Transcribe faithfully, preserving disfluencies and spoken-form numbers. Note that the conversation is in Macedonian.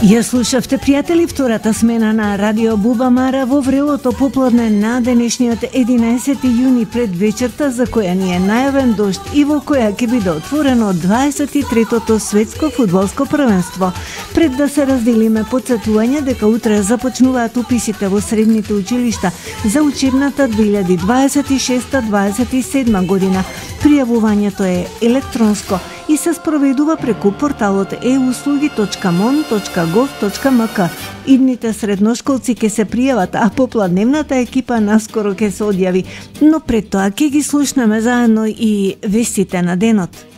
Ја слушавте, пријатели, втората смена на Радио Бубамара во врелото попладне на денешниот единаесети јуни пред вечерта, за која ни е најавен дожд и во која ќе биде отворено дваесет и третото светско фудбалско првенство. Пред да се разделиме потсетување дека утре започнуваат уписите во средните училишта за учебната две илјади дваесет и шеста дваесет и седма година. Пријавувањето е електронско и се спроведува преку порталот е услуги точка мон точка гов точка ем ка. Идните средношколци ќе се пријават, а попладневната екипа наскоро ќе се одјави. Но пред тоа ќе ги слушнеме заедно и вестите на денот.